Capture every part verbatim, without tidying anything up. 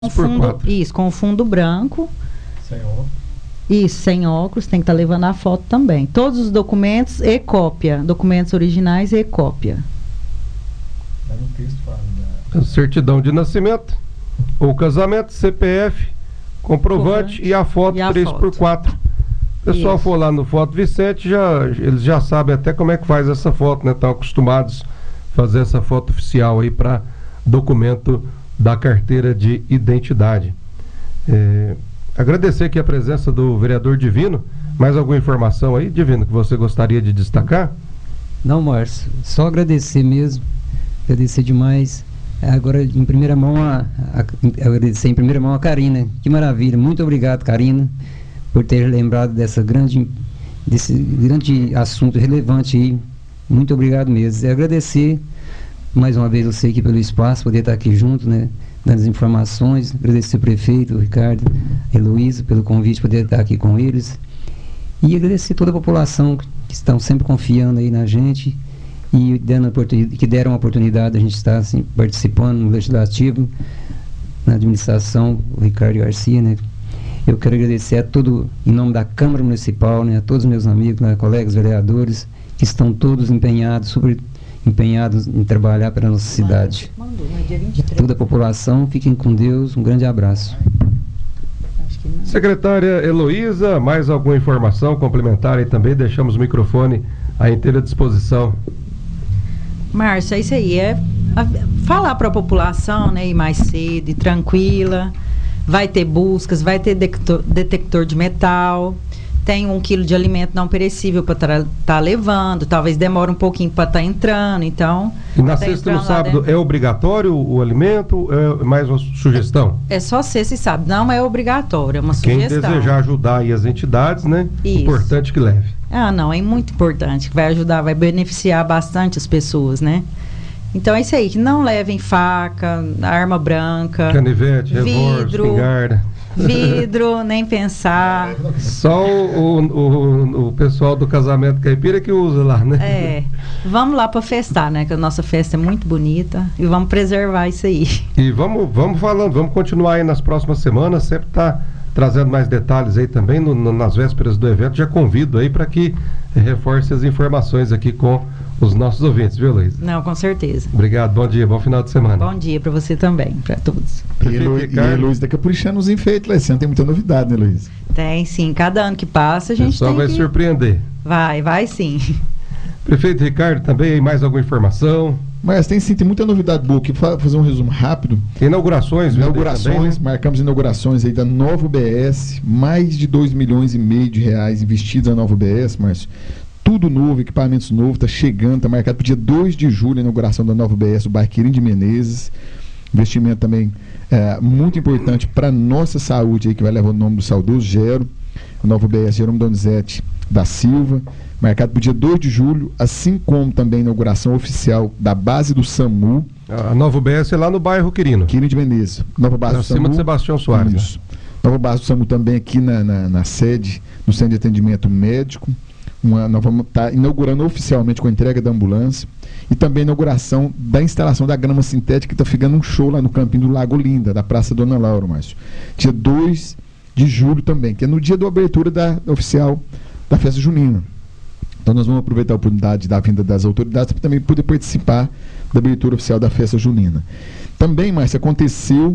fundo, isso, com o fundo branco. Sem óculos. Isso, sem óculos, tem que estar tá levando a foto também. Todos os documentos e cópia. Documentos originais e cópia. Tá no texto, fala da... Certidão de nascimento, ou casamento, C P F, comprovante Comprovante. e a foto E a três por foto. quatro. O pessoal Isso. for lá no Foto Vicente, já, eles já sabem até como é que faz essa foto, né? Estão acostumados a fazer essa foto oficial aí para documento da carteira de identidade. É, agradecer aqui a presença do vereador Divino. Mais alguma informação aí, Divino, que você gostaria de destacar? Não, Márcio, só agradecer mesmo, agradecer demais. Agora, em primeira mão, a, a, agradecer em primeira mão a Karina. Que maravilha, muito obrigado, Karina, por ter lembrado dessa grande, desse grande assunto relevante aí. Muito obrigado mesmo. E agradecer mais uma vez você aqui pelo espaço, poder estar aqui junto, né, dando as informações. Agradecer o prefeito, o Ricardo, a Heloísa, pelo convite, poder estar aqui com eles. E agradecer toda a população que estão sempre confiando aí na gente e dando oportunidade, que deram a oportunidade de a gente estar assim, participando no Legislativo, na administração, o Ricardo Garcia, né. Eu quero agradecer a todo, em nome da Câmara Municipal, né, a todos os meus amigos, né, colegas vereadores, que estão todos empenhados, super empenhados em trabalhar para a nossa cidade. Mandou, no dia vinte e três. Toda a população, fiquem com Deus, um grande abraço. Acho que não. Secretária Heloísa, mais alguma informação complementar aí também? Deixamos o microfone à inteira disposição. Márcia, isso aí é a- falar para a população, né, ir mais cedo e tranquila. Vai ter buscas, vai ter detector, detector de metal. Tem um quilo de alimento não perecível para estar tá levando. Talvez demore um pouquinho para estar tá entrando. Então, E na tá sexta e no entrando lá sábado dentro. é obrigatório o alimento? É mais uma sugestão? É só sexta e sábado. Não é obrigatório, é uma Quem sugestão. desejar ajudar aí as entidades, né? Isso. Importante que leve. Ah, não, é muito importante. Vai ajudar, vai beneficiar bastante as pessoas, né? Então é isso aí, que não levem faca, arma branca, Canivete, revólver, vidro, espingarda. vidro, nem pensar. Só o, o, o, o pessoal do casamento caipira que usa lá, né? É, vamos lá para festar, né? Que a nossa festa é muito bonita e vamos preservar isso aí. E vamos, vamos falando, vamos continuar aí nas próximas semanas, sempre tá trazendo mais detalhes aí também no, no, nas vésperas do evento. Já convido aí para que eh, reforce as informações aqui com os nossos ouvintes, viu, Luiz? Não, com certeza. Obrigado, bom dia, bom final de semana. Bom dia para você também, para todos. E Prefeito Helo- e Ricardo. Heloísa, daqui a pouco os enfeites lá. Esse ano tem muita novidade, né, Heloísa? Tem sim, cada ano que passa a O gente pessoal tem vai que... surpreender. Vai, vai sim. Prefeito Ricardo, também aí mais alguma informação? Mas tem sim, tem muita novidade boa aqui. Fa- fazer um resumo rápido. Inaugurações, viu, Inaugurações, também, né? marcamos inaugurações aí da nova U B S, mais de dois milhões e meio de reais investidos na nova U B S, Márcio. Tudo novo, equipamentos novos, tá chegando, tá marcado para o dia dois de julho a inauguração da nova U B S, o bairro Quirino de Menezes. Investimento também é, muito importante para nossa saúde aí, que vai levar o nome do saudoso Gero, a nova U B S Jerônimo Donizete da Silva, marcado para o dia dois de julho, assim como também a inauguração oficial da base do SAMU, A nova U B S é lá no bairro Quirino, Quirino de Menezes. Nova base do acima SAMU. de Sebastião Soares. Isso. Nova base do SAMU também aqui na, na, na sede, no centro de atendimento médico. Uma, nós vamos estar inaugurando oficialmente com a entrega da ambulância e também a inauguração da instalação da grama sintética, que está ficando um show lá no campinho do Lago Linda, da Praça Dona Laura, Márcio. Dia dois de julho também, que é no dia da abertura da, da oficial da festa junina. Então nós vamos aproveitar a oportunidade da vinda das autoridades para também poder participar da abertura oficial da festa junina. Também, Márcio, aconteceu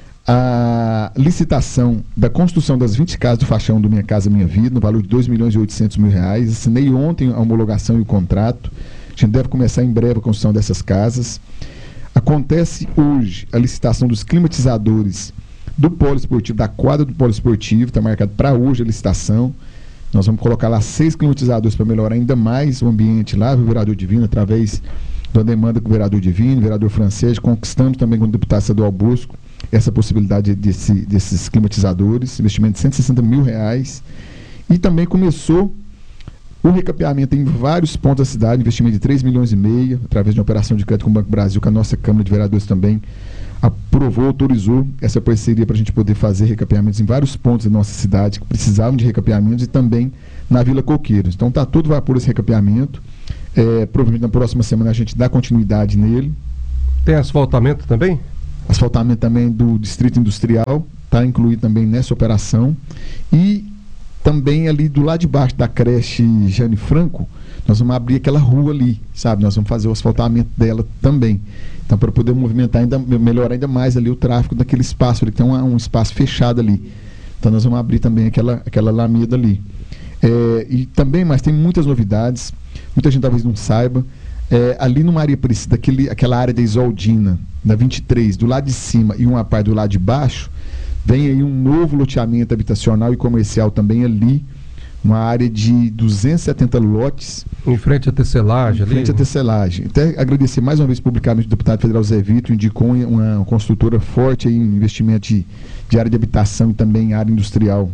a licitação da construção das vinte casas do Faixão do Minha Casa Minha Vida, no valor de dois milhões e oitocentos mil reais. Assinei ontem a homologação e o contrato. A gente deve começar em breve a construção dessas casas. Acontece hoje a licitação dos climatizadores do polo esportivo, da quadra do polo esportivo, está marcado para hoje a licitação. Nós vamos colocar lá seis climatizadores para melhorar ainda mais o ambiente lá, viu, vereador Divino, através da demanda com o vereador Divino, o vereador Francês, conquistamos também com o deputado estadual Bosco essa possibilidade desse, desses climatizadores, investimento de cento e sessenta mil reais. E também começou o recapeamento em vários pontos da cidade, investimento de três milhões e meio, através de uma operação de crédito com o Banco Brasil, que a nossa Câmara de Vereadores também aprovou, autorizou essa parceria para a gente poder fazer recapeamentos em vários pontos da nossa cidade que precisavam de recapeamentos e também na Vila Coqueiros. Então está todo vapor esse recapeamento. É, provavelmente na próxima semana a gente dá continuidade nele. Tem asfaltamento também? asfaltamento também do Distrito Industrial, está incluído também nessa operação. E também ali do lado de baixo da creche Jane Franco, nós vamos abrir aquela rua ali, sabe? Nós vamos fazer o asfaltamento dela também. Então, para poder movimentar ainda, melhorar ainda mais ali o tráfego daquele espaço, ele tem um, um espaço fechado ali. Então, nós vamos abrir também aquela, aquela alameda ali. É, e também, mas tem muitas novidades, muita gente talvez não saiba. É, ali no Maria Aparecida, aquele, aquela área da Isoldina, da vinte e três, do lado de cima e uma parte do lado de baixo, vem aí um novo loteamento habitacional e comercial também ali, uma área de duzentos e setenta lotes. Em frente à tecelagem ali? Em frente à tecelagem. Até agradecer mais uma vez publicamente o deputado federal Zé Vitor, indicou uma, uma construtora forte aí, em investimento de, de área de habitação e também área industrial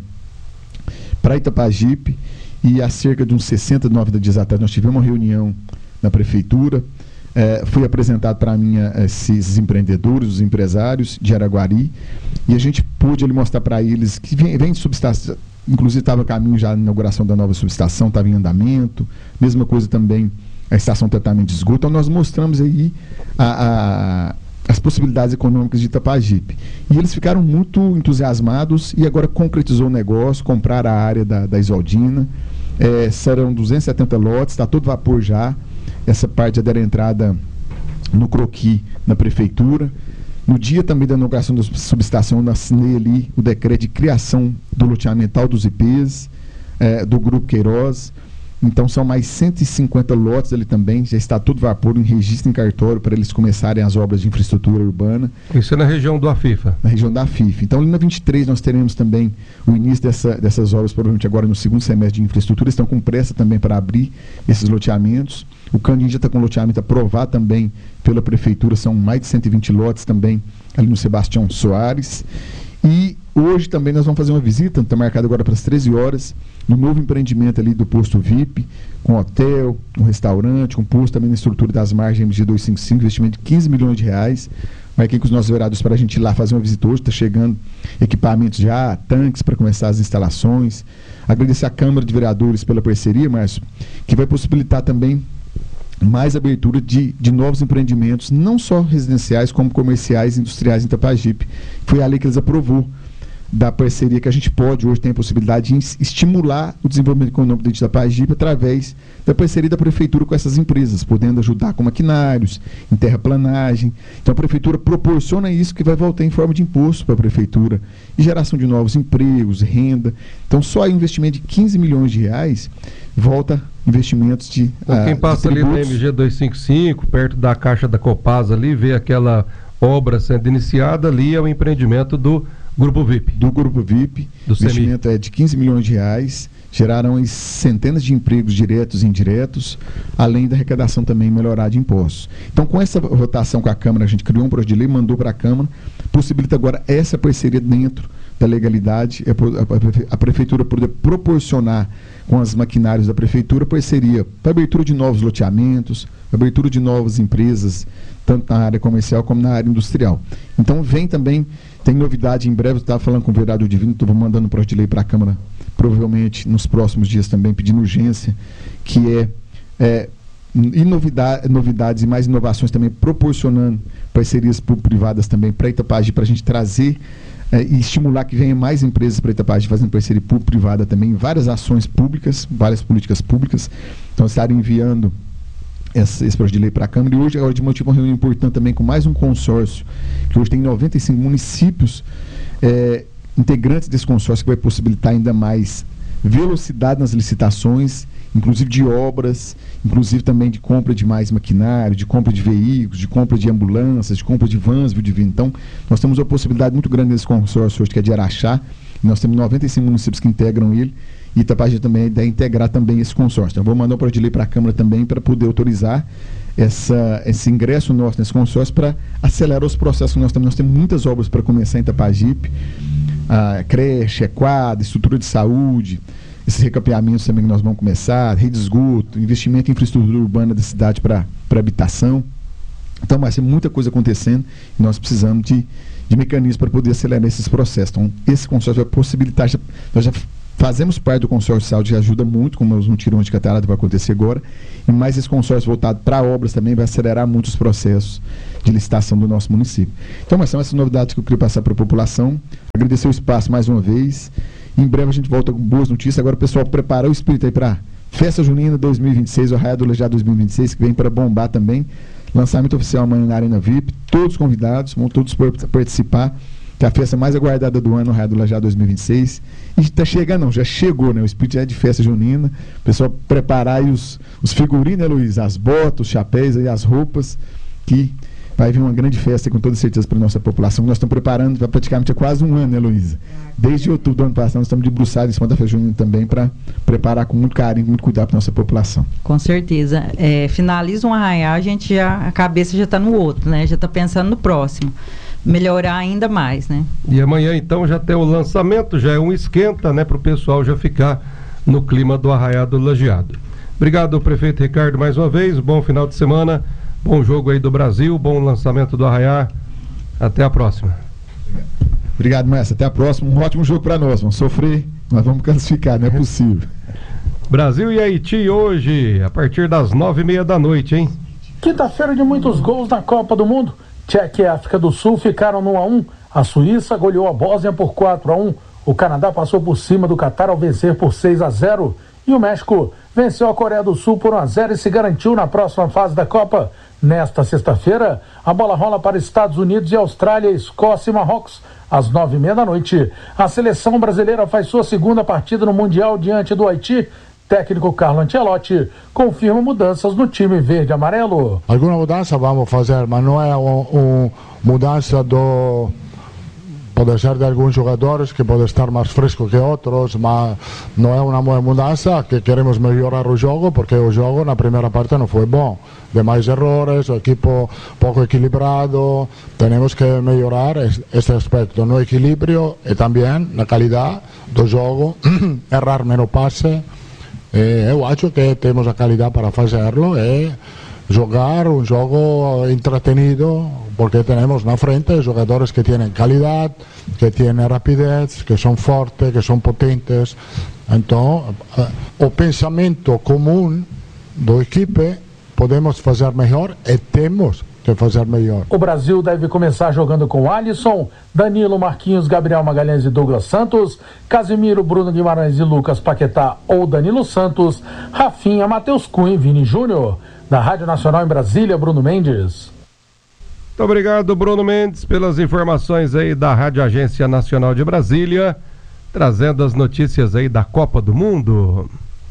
para Itapajipe. E há cerca de uns sessenta, noventa dias atrás nós tivemos uma reunião na prefeitura. É, foi apresentado para mim esses empreendedores, os empresários de Araguari, e a gente pôde ali mostrar para eles que vem, vem de subestação, inclusive estava a caminho já a inauguração da nova subestação, estava em andamento, mesma coisa também a estação de tratamento de esgoto. Então nós mostramos aí a, a, as possibilidades econômicas de Itapajipe. E eles ficaram muito entusiasmados e agora concretizou o negócio, compraram a área da, da Isoldina. É, serão duzentos e setenta lotes, está todo vapor já. Essa parte já deram entrada no croqui na prefeitura. No dia também da inauguração da subestação, eu assinei ali o decreto de criação do loteamental dos I Ps, é, do Grupo Queiroz. Então são mais cento e cinquenta lotes ali também, já está todo vapor em registro em cartório para eles começarem as obras de infraestrutura urbana. Isso é na região do Afifa? Na região da Afifa. Então ali na vinte e três nós teremos também o início dessa, dessas obras, provavelmente agora no segundo semestre de infraestrutura. Estão com pressa também para abrir esses loteamentos. O Candinho já está com o loteamento aprovado também pela prefeitura, são mais de cento e vinte lotes também ali no Sebastião Soares. E hoje também nós vamos fazer uma visita, está marcado agora para as treze horas, no novo empreendimento ali do posto V I P, com hotel, um restaurante, um posto também na estrutura das margens M G duzentos e cinquenta e cinco, investimento de quinze milhões de reais. Marquei com os nossos vereadores para a gente ir lá fazer uma visita hoje, está chegando equipamentos já, tanques para começar as instalações. Agradecer à Câmara de Vereadores pela parceria, Márcio, que vai possibilitar também mais abertura de, de novos empreendimentos, não só residenciais, como comerciais e industriais em Itapajipe. Foi a lei que eles aprovou, da parceria que a gente pode, hoje tem a possibilidade de estimular o desenvolvimento econômico de Itapajipe através da parceria da prefeitura com essas empresas, podendo ajudar com maquinários, em terraplanagem. Então a prefeitura proporciona isso, que vai voltar em forma de imposto para a prefeitura, e geração de novos empregos, renda. Então só aí um investimento de quinze milhões de reais volta investimentos de ah, quem passa ali no M G duzentos e cinquenta e cinco, perto da Caixa da Copasa ali, vê aquela obra sendo iniciada, ali é o empreendimento do Grupo V I P. Do Grupo V I P. O investimento é de quinze milhões de reais, geraram centenas de empregos diretos e indiretos, além da arrecadação também melhorar de impostos. Então, com essa votação com a Câmara, a gente criou um projeto de lei, mandou para a Câmara, possibilita agora essa parceria dentro da legalidade, a Prefeitura poder proporcionar com os maquinários da Prefeitura parceria para abertura de novos loteamentos, abertura de novas empresas, tanto na área comercial como na área industrial. Então, vem também, tem novidade em breve, eu estava falando com o vereador Divino, estou mandando um projeto de lei para a Câmara, provavelmente nos próximos dias também, pedindo urgência, que é, é e novidade, novidades e mais inovações também, proporcionando parcerias público-privadas também para Itapajipe, para a gente trazer é, e estimular que venha mais empresas para Itapajipe fazendo parceria público-privada também, várias ações públicas, várias políticas públicas. Então, estarem enviando esse, esse projeto de lei para a Câmara. E hoje, agora de motivo, uma reunião importante também com mais um consórcio, que hoje tem noventa e cinco municípios é, integrantes desse consórcio, que vai possibilitar ainda mais velocidade nas licitações, inclusive de obras, inclusive também de compra de mais maquinário, de compra de veículos, de compra de ambulâncias, de compra de vans, viu, Divino. Então, nós temos uma possibilidade muito grande nesse consórcio hoje, que é de Araxá. Nós temos noventa e cinco municípios que integram ele, e Itapajipe também é a ideia de integrar também esse consórcio. Então, vou mandar um projeto de lei para a Câmara também, para poder autorizar essa, esse ingresso nosso nesse consórcio, para acelerar os processos que nós temos. Nós temos muitas obras para começar em Itapajipe, a creche, quadra, estrutura de saúde, esses recapeamentos também que nós vamos começar, rede de esgoto, investimento em infraestrutura urbana da cidade para habitação. Então vai ser muita coisa acontecendo e nós precisamos de, de mecanismos para poder acelerar esses processos. Então esse consórcio vai possibilitar, já, nós já fazemos parte do consórcio de saúde, que ajuda muito, como os mutirões de catarata vai acontecer agora, e mais esse consórcio voltado para obras também vai acelerar muito os processos de licitação do nosso município. Então, mas são essas novidades que eu queria passar para a população. Agradecer o espaço mais uma vez. Em breve a gente volta com boas notícias. Agora o pessoal preparar o espírito aí para Festa Junina dois mil e vinte e seis, o Arraial do Lajeado dois mil e vinte e seis, que vem para bombar também. Lançamento oficial amanhã na Arena V I P. Todos convidados, vão todos participar. Que é a festa mais aguardada do ano, o Arraial do Lajeado dois mil e vinte e seis. E está chegando, não, já chegou, né? O espírito já é de festa junina. O pessoal preparar aí os, os figurinos, né, Luiz? As botas, os chapéus e as roupas, que vai vir uma grande festa com toda certeza para a nossa população. Nós estamos preparando para praticamente há quase um ano, né, Luísa? Desde outubro do ano passado, nós estamos debruçados em cima da festa junina também para preparar com muito carinho, muito cuidado para a nossa população. Com certeza. É, finaliza um arraial, a gente já, a cabeça já está no outro, né? Já está pensando no próximo. Melhorar ainda mais, né? E amanhã, então, já tem o lançamento, já é um esquenta, né? Para o pessoal já ficar no clima do Arraial do Lajeado. Obrigado, prefeito Ricardo, mais uma vez. Bom final de semana. Bom jogo aí do Brasil, bom lançamento do Arraial. Até a próxima. Obrigado, Mestre. Até a próxima. Um ótimo jogo para nós. Vamos sofrer, mas vamos classificar, não é possível. Brasil e Haiti hoje, a partir das nove e meia da noite, hein? Quinta-feira de muitos gols na Copa do Mundo. Tchequia e África do Sul ficaram no um a um. A Suíça goleou a Bósnia por quatro a um. O Canadá passou por cima do Catar ao vencer por seis a zero. E o México venceu a Coreia do Sul por um a zero e se garantiu na próxima fase da Copa. Nesta sexta-feira, a bola rola para Estados Unidos e Austrália, Escócia e Marrocos, às nove e meia da noite. A seleção brasileira faz sua segunda partida no Mundial diante do Haiti. Técnico Carlo Ancelotti confirma mudanças no time verde-amarelo. Alguma mudança vamos fazer, mas não é uma um mudança do... Pode ser de alguns jogadores que podem estar mais frescos que outros, mas não é uma mudança que queremos melhorar o jogo, porque o jogo na primeira parte não foi bom. Demais errores, o equipo pouco equilibrado, temos que melhorar este aspecto no equilíbrio e também na qualidade do jogo, errar menos passe. Eu acho que temos a qualidade para fazê-lo e jogar um jogo entretenido, porque temos na frente jogadores que têm qualidade, que têm rapidez, que são fortes, que são potentes. Então, o pensamento comum da equipe podemos fazer melhor e temos que fazer melhor. O Brasil deve começar jogando com Alisson, Danilo, Marquinhos, Gabriel Magalhães e Douglas Santos, Casimiro, Bruno Guimarães e Lucas Paquetá ou Danilo Santos, Rafinha, Matheus Cunha e Vini Júnior. Da Rádio Nacional em Brasília, Bruno Mendes. Muito obrigado, Bruno Mendes, pelas informações aí da Rádio Agência Nacional de Brasília, trazendo as notícias aí da Copa do Mundo.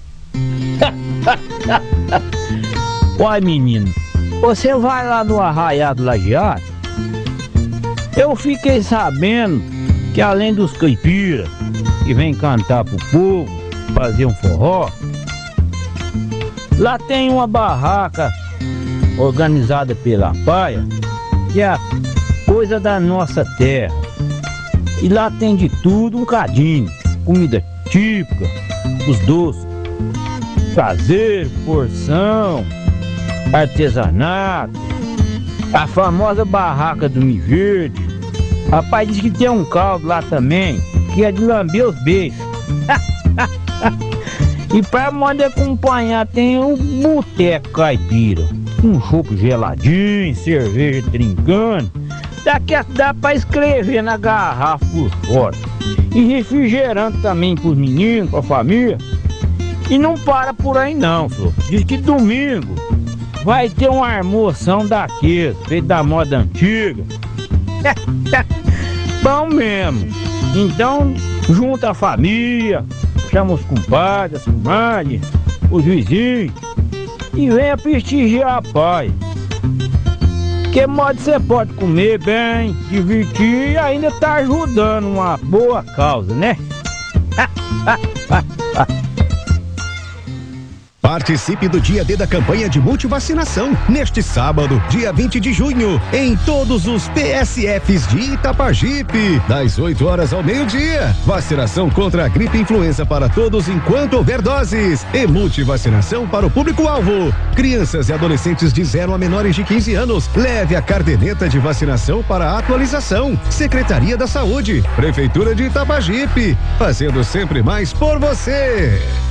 Olha, menino, você vai lá no Arraial do Lajeado? Eu fiquei sabendo que além dos caipiras que vem cantar pro povo, fazer um forró, lá tem uma barraca organizada pela Paia, que é a coisa da nossa terra. E lá tem de tudo um cadinho, comida típica, os doces caseiro, porção, artesanato, a famosa barraca do Mi Verde. Rapaz, diz que tem um caldo lá também, que é de lamber os beijos. E para moda acompanhar tem um boteco caipira, um chopp geladinho, cerveja trincando. Daqui a dá para escrever na garrafa por fora. E refrigerante também pros meninos, pra família. E não para por aí não, senhor. Diz que domingo vai ter uma almoção daqueles, feito da moda antiga. Bom mesmo. Então, junta a família, chama os compadres, as comadres, os vizinhos e venha prestigiar a paz. Que modo você pode comer bem, divertir e ainda tá ajudando uma boa causa, né? Participe do dia D da campanha de multivacinação neste sábado, dia vinte de junho, em todos os P S Fs de Itapajipe, das oito horas ao meio-dia. Vacinação contra a gripe e influenza para todos enquanto houver doses e multivacinação para o público-alvo. Crianças e adolescentes de zero a menores de quinze anos, leve a cardeneta de vacinação para atualização. Secretaria da Saúde, Prefeitura de Itapajipe, fazendo sempre mais por você.